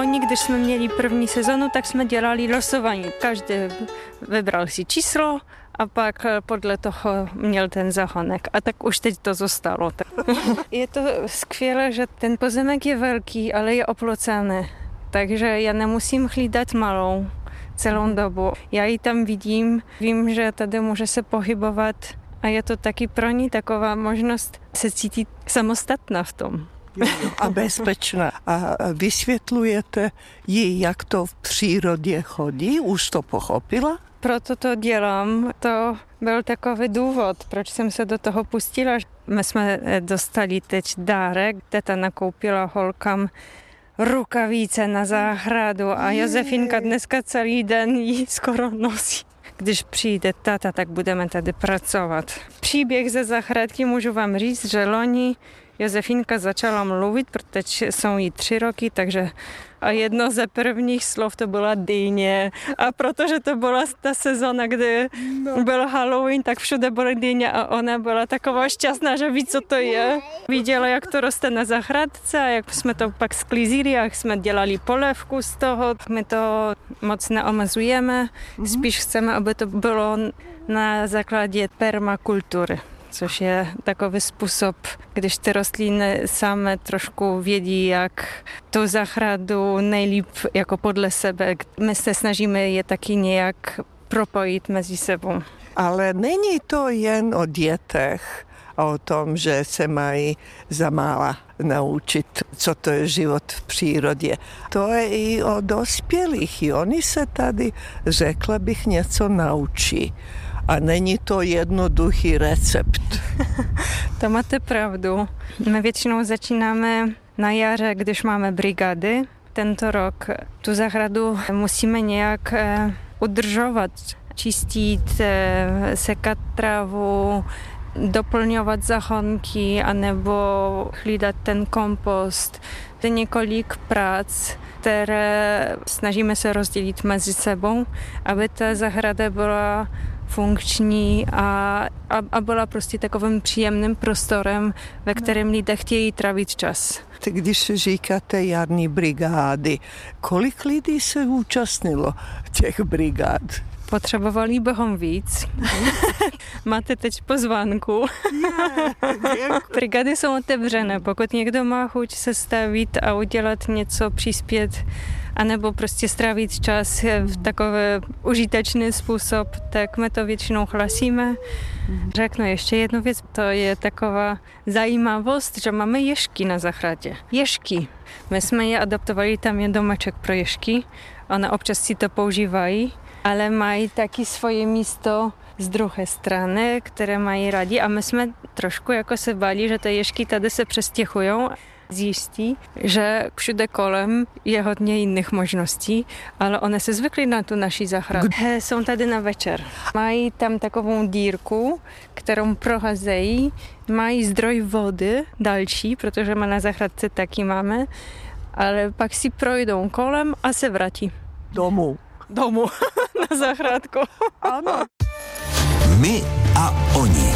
loni, když jsme měli první sezonu, tak jsme dělali losování. Každý vybral si číslo a pak podle toho měl ten zahonek. A tak už teď to zostalo. Je to skvělé, že ten pozemek je velký, ale je oplocený. Takže já nemusím hlídat malou celou dobu. Já ji tam vidím, vím, že tady může se pohybovat a je to taky pro ní taková možnost se cítit samostatná v tom. A bezpečná. A vysvětlujete jí, jak to v přírodě chodí? Už to pochopila? Proto to dělám. To byl takový důvod, proč jsem se do toho pustila. My jsme dostali teď dárek. Teta nakoupila holkám rukavice na zahradu a Josefinka dneska celý den ji skoro nosí. Když přijde tata, tak budeme tady pracovat. Příběh ze zahradky můžu vám říct, že loni Josefinka začala mluvit, protože jsou jí 3 roky, takže a jedno ze prvních slov to byla dýně. A protože to byla ta sezona, kdy byl Halloween, tak všude byly dýně a ona byla taková šťastná, že ví, co to je. Viděla, jak to roste na zahradce a jak jsme to pak sklízili, jak jsme dělali polévku z toho. My to moc neomezujeme, spíš chceme, aby to bylo na základě permakultury. Což je takový způsob, když ty rostliny samé trošku vědí, jak tu zahradu nejlíp jako podle sebe. My se snažíme je taky nějak propojit mezi sebou. Ale není to jen o dětech a o tom, že se mají za mála naučit, co to je život v přírodě. To je i o dospělých. I oni se tady, řekla bych, něco naučí. A není to jednoduchý recept. To máte pravdu. My většinou začínáme na jaře, když máme brigády. Tento rok tu zahradu musíme nějak udržovat, čistit, sekat trávu, doplňovat zahonky anebo hlídat ten kompost. To je několik prác, které snažíme se rozdělit mezi sebou, aby ta zahrada byla funkční a byla prostě takovým příjemným prostorem, ve kterém lidé chtějí trávit čas. Když říkáte jarní brigády, kolik lidí se účastnilo těch brigád? Potřebovali bychom víc. Máte teď pozvánku. Brigády jsou otevřené. Pokud někdo má chuť se stavit a udělat něco, přispět, anebo prostě strávit čas v takový užitečný způsob, tak my to většinou hlasíme. Řeknu ještě jednu věc, to je taková zajímavost, že máme ježky na zahradě. Ježky. My jsme je adaptovali, tam je domeček pro ježky, ona občas si to používají, ale mají taky svoje místo z druhé strany, které mají rádi a my jsme trošku jako se báli, že ty ježky tady se přestěhujou. Zjistí, že všude kolem je hodně jiných možností, ale one se zvykly na tu naši zahradu. Jsou tady na večer. Mají tam takovou dírku, kterou prohazejí, mají zdroj vody další, protože my na zahradce taky máme, ale pak si projdou kolem a se vrátí. Domů. Na zahradku. Ano. My a oni.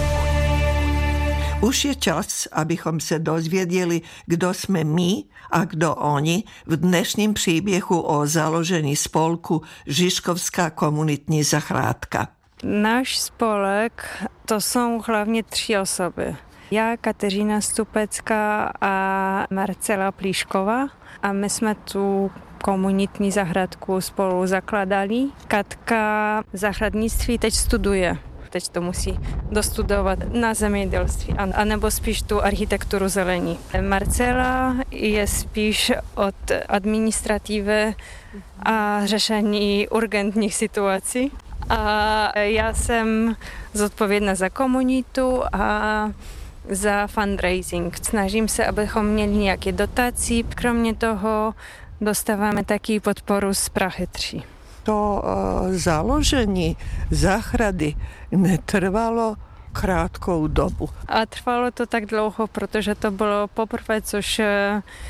Už je čas, abychom se dozvěděli, kdo jsme my a kdo oni v dnešním příběhu o založení spolku Žižkovská komunitní zahrádka. Náš spolek, to jsou hlavně 3 osoby. Já, Kateřina Stupecká a Marcela Plíšková. A my jsme tu komunitní zahrádku spolu zakladali. Katka zahradnictví teď studuje. Teď to musí dostudovat na zemědělství, anebo spíš tu architekturu zelení. Marcela je spíš od administrativy a řešení urgentních situací. A já jsem zodpovědná za komunitu a za fundraising. Snažím se, abychom měli nějaké dotaci. Kromě toho dostáváme taky podporu z Prahy 3. To založení zahrady netrvalo krátkou dobu. A trvalo to tak dlouho, protože to bylo poprvé, což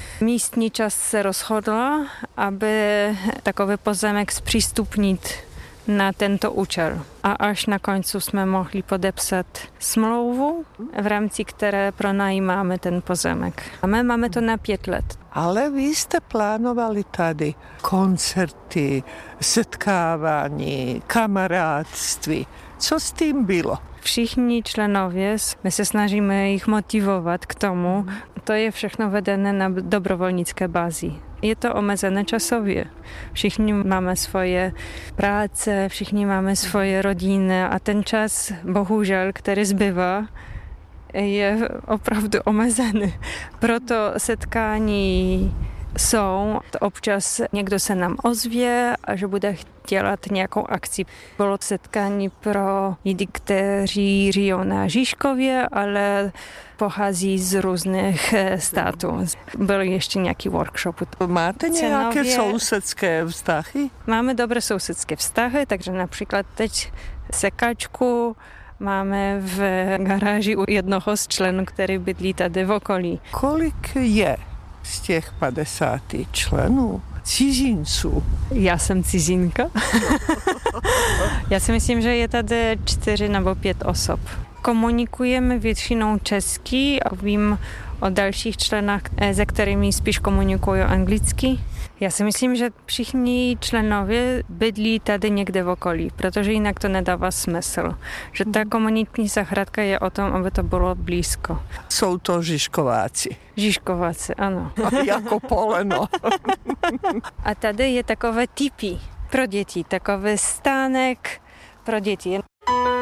místní část se rozhodla, aby takový pozemek zpřístupnit na tento účel. A až na końcu jsme mohli podepsat smlouvu, v rámci které pronajímáme ten pozemek. A my máme to na 5 let. Ale vy jste plánovali tady koncerty, setkávání, kamarádství. Co s tím bylo? Všichni členowie, my se snažíme ich motivovat k tomu. To je všechno vedené na dobrovolnické bázi. Je to omezené časově. Všichni máme svoje práce, všichni máme svoje rodiny a ten čas, bohužel, který zbývá, je opravdu omezený. Proto setkání jsou. Občas někdo se nám ozve, že bude dělat nějakou akci. Bylo setkání pro lidi, kteří žijou na Žižkově, ale pochází z různých států. Byl ještě nějaký workshop. Máte nějaké sousedské vztahy? Máme dobré sousedské vztahy, takže například teď sekačku máme v garáži u jednoho z členů, který bydlí tady v okolí. Kolik je z těch 50 členů cizinců? Já jsem cizinka. Já si myslím, že je tady 4 nebo 5 osob. Komunikujeme většinou česky a vím o dalších členách, se kterými spíš komunikují anglicky. Já si myslím, že všichni členové bydlí tady někde v okolí, protože jinak to nedává smysl. Že ta komunitní zahrádka je o tom, aby to bylo blízko. Jsou to Žižkováci. Žižkováci, ano. Jako poleno. A tady je takové tipy pro děti, takový stánek pro děti.